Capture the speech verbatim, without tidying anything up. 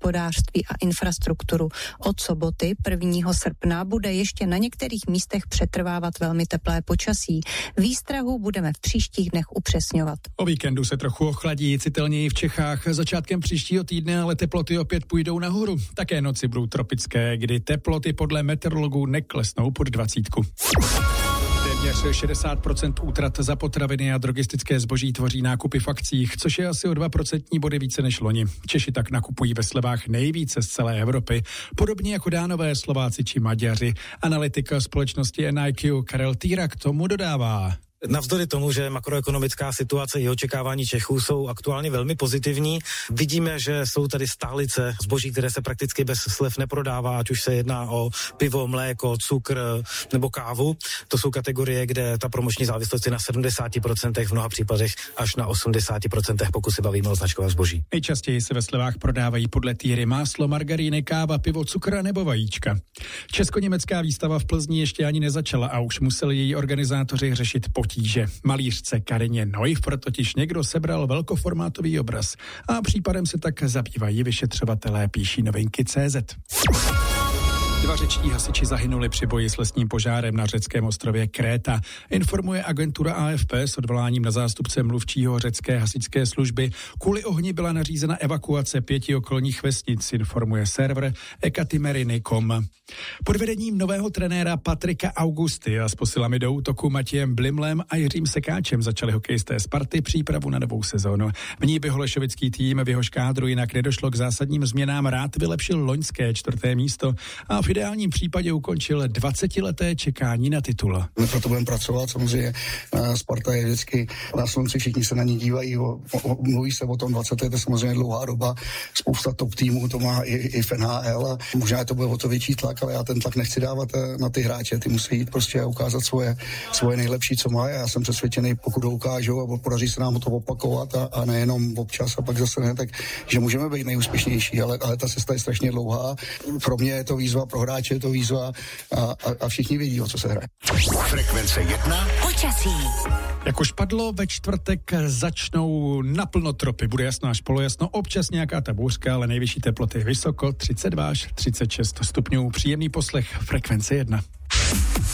hospodářství a infrastrukturu. Od soboty prvního srpna bude ještě na některých místech přetrvávat velmi teplé počasí. Výstrahu budeme v příštích dnech upřesňovat. O víkendu se trochu ochladí, citelněji v Čechách. Začátkem příštího týdne ale teploty opět půjdou nahoru. Také noci budou tropické, kdy teploty podle meteorologů neklesnou pod dvacítku. Téměř šedesát procent útrat za potraviny a drogistické zboží tvoří nákupy v akcích, což je asi o dva procentní body více než loni. Češi tak nakupují ve slevách nejvíce z celé Evropy, podobně jako Dánové, Slováci či Maďaři. Analytika společnosti N I Q Karel Týra k tomu dodává. Navzdory tomu, že makroekonomická situace i očekávání Čechů jsou aktuálně velmi pozitivní, vidíme, že jsou tady stálice zboží, které se prakticky bez slev neprodává, ať už se jedná o pivo, mléko, cukr nebo kávu. To jsou kategorie, kde ta promoční závislost je na sedmdesát procent, v mnoha případech až na osmdesát procent, pokud se bavíme o značkovém zboží. Nejčastěji se ve slevách prodávají podle Týry máslo, margaríny, káva, pivo, cukr nebo vajíčka. Česko-německá výstava v Plzni ještě ani nezačala a už museli její organizátoři řešit potíže. Malířce Karině Neuffer totiž někdo sebral velkoformátový obraz a případem se tak zabývají vyšetřovatelé, píší novinky tečka cé zet. Dva řečtí hasiči zahynuli při boji s lesním požárem na řeckém ostrově Kréta. Informuje agentura A F P s odvoláním na zástupce mluvčího řecké hasičské služby. Kvůli ohni byla nařízena evakuace pěti okolních vesnic, informuje server ekatimeryny tečka com. Pod vedením nového trenéra Patrika Augusty a s posilami do útoku Matějem Blimlem a Jiřím Sekáčem začali hokejisté Sparty přípravu na novou sezónu. V ní by holešovický tým, v jehož kádru jinak nedošlo k zásadním změnám, rád vylepšil loňské čtvrté místo a v ideálním případě ukončil dvacetileté čekání na titul. My proto budeme pracovat, samozřejmě Sparta je vždycky na slunci, všichni se na ní dívají, o, o, mluví se o tom dvacet let, to je samozřejmě dlouhá doba, spousta top týmů to má i, i v N H L a možná to bude o to větší tlak, ale já ten tlak nechci dávat na ty hráče, ty musí jít prostě a ukázat svoje, svoje nejlepší, co mají a já jsem přesvědčený, pokud ho ukážou a podaří se nám to opakovat a, a nejenom občas a pak zase ne, tak že můžeme být nejúspěšnější, ale, ale ta cesta je strašně dlouhá. Pro mě je to výzva, pro hráče je to výzva a, a, a všichni vědí, o co se hraje. Frekvence jedna. Počasí. Jak už padlo, ve čtvrtek začnou naplno tropy. Bude jasno až polojasno, občas nějaká ta bouřka, ale nejvyšší teploty vysoko třicet dva až třicet šest stupňů. Příjemný poslech Frekvence jedna.